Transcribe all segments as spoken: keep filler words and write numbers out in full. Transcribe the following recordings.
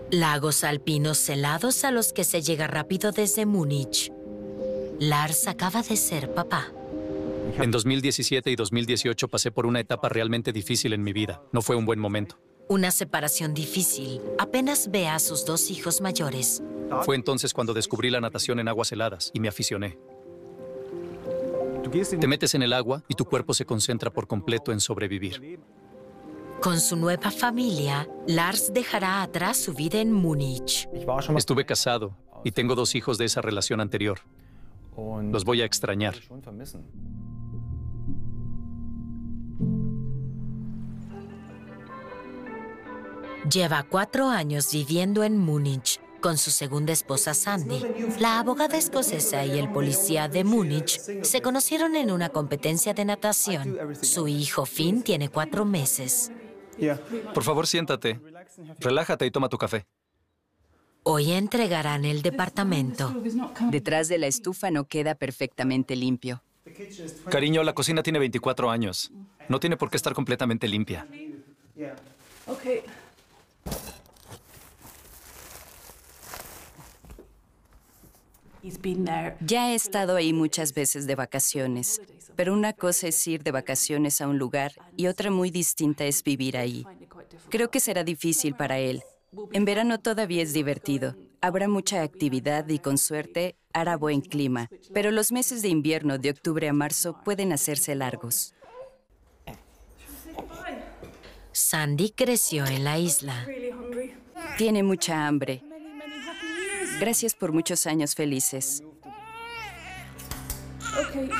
Lagos alpinos helados a los que se llega rápido desde Múnich. Lars acaba de ser papá. En dos mil diecisiete y dos mil dieciocho pasé por una etapa realmente difícil en mi vida. No fue un buen momento. Una separación difícil. Apenas ve a sus dos hijos mayores. Fue entonces cuando descubrí la natación en aguas heladas y me aficioné. Te metes en el agua y tu cuerpo se concentra por completo en sobrevivir. Con su nueva familia, Lars dejará atrás su vida en Múnich. Estuve casado y tengo dos hijos de esa relación anterior. Los voy a extrañar. Lleva cuatro años viviendo en Múnich con su segunda esposa Sandy. La abogada escocesa y el policía de Múnich se conocieron en una competencia de natación. Su hijo Finn tiene cuatro meses. Por favor, siéntate. Relájate y toma tu café. Hoy entregarán el departamento. Detrás de la estufa no queda perfectamente limpio. Cariño, la cocina tiene veinticuatro años. No tiene por qué estar completamente limpia. Okay. Ya he estado ahí muchas veces de vacaciones, pero una cosa es ir de vacaciones a un lugar y otra muy distinta es vivir ahí. Creo que será difícil para él. En verano todavía es divertido. Habrá mucha actividad y con suerte hará buen clima, pero los meses de invierno de octubre a marzo pueden hacerse largos. Sandy creció en la isla. Tiene mucha hambre. Gracias por muchos años felices. Okay.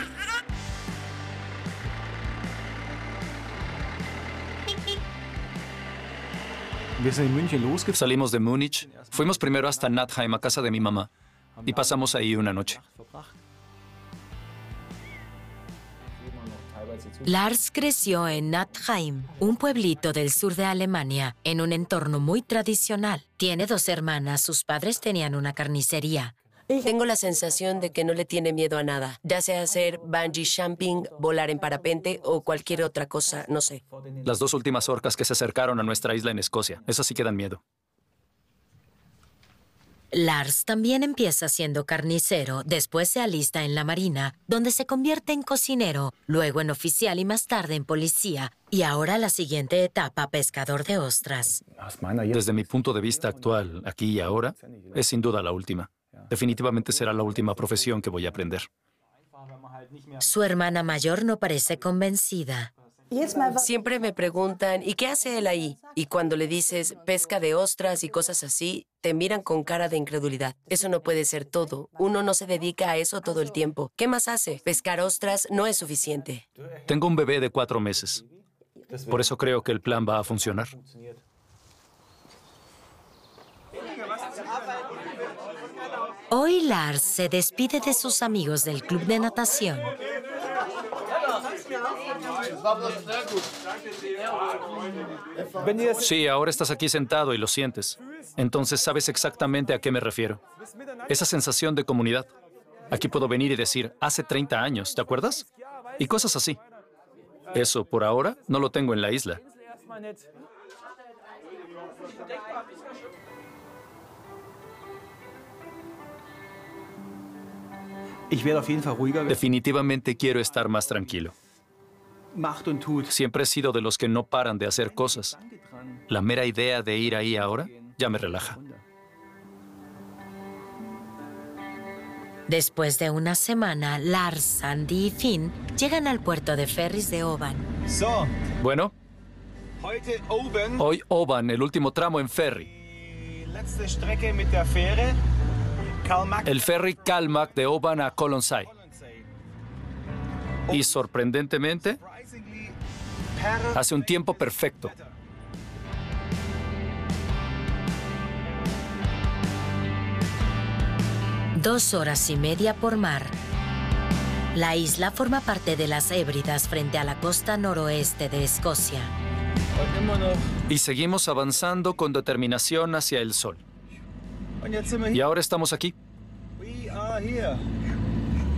Salimos de Múnich, fuimos primero hasta Nattheim, a casa de mi mamá, y pasamos ahí una noche. Lars creció en Nattheim, un pueblito del sur de Alemania, en un entorno muy tradicional. Tiene dos hermanas, sus padres tenían una carnicería. Tengo la sensación de que no le tiene miedo a nada, ya sea hacer bungee jumping, volar en parapente o cualquier otra cosa, no sé. Las dos últimas orcas que se acercaron a nuestra isla en Escocia, esas sí que dan miedo. Lars también empieza siendo carnicero, después se alista en la marina, donde se convierte en cocinero, luego en oficial y más tarde en policía, y ahora la siguiente etapa, pescador de ostras. Desde mi punto de vista actual, aquí y ahora, es sin duda la última. Definitivamente será la última profesión que voy a aprender. Su hermana mayor no parece convencida. Siempre me preguntan, ¿y qué hace él ahí? Y cuando le dices pesca de ostras y cosas así, te miran con cara de incredulidad. Eso no puede ser todo. Uno no se dedica a eso todo el tiempo. ¿Qué más hace? Pescar ostras no es suficiente. Tengo un bebé de cuatro meses. Por eso creo que el plan va a funcionar. Hoy Lars se despide de sus amigos del club de natación. Sí, ahora estás aquí sentado y lo sientes. Entonces sabes exactamente a qué me refiero. Esa sensación de comunidad. Aquí puedo venir y decir, hace treinta años, ¿te acuerdas? Y cosas así. Eso, por ahora, no lo tengo en la isla. Definitivamente quiero estar más tranquilo. Siempre he sido de los que no paran de hacer cosas. La mera idea de ir ahí ahora ya me relaja. Después de una semana, Lars, Sandy y Finn llegan al puerto de ferries de Oban. Bueno, hoy Oban, el último tramo en ferry. El ferry Kalmar de Oban a Colonsay. Y sorprendentemente, hace un tiempo perfecto. Dos horas y media por mar. La isla forma parte de las Hébridas frente a la costa noroeste de Escocia. Y seguimos avanzando con determinación hacia el sol. Y ahora estamos aquí.